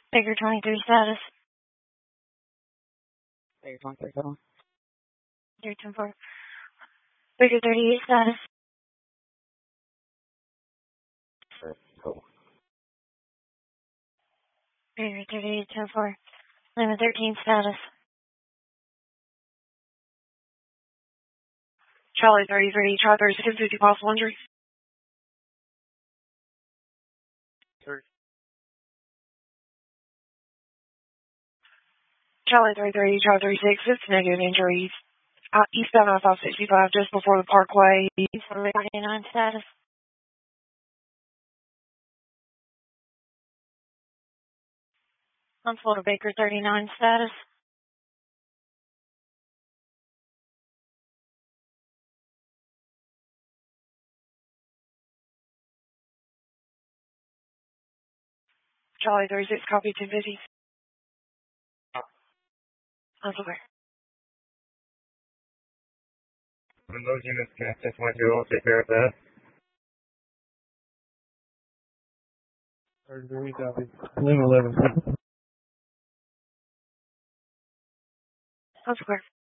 Baker 23 status. Baker 23, hold on. Baker 24. Baker 38 status. Cool. Baker 38 24. Lima 13 status. Charlie 33, Charlie 36, 50 possible injury. Charlie 33, Charlie 36, 50 negative injuries. Eastbound I-565 just before the parkway. Baker 39 status. On Florida Baker 39 status. Charlie 36, copy 250. That's okay. When those units connect, just want you to take care of that. 33, copy. Lima 11. That's okay.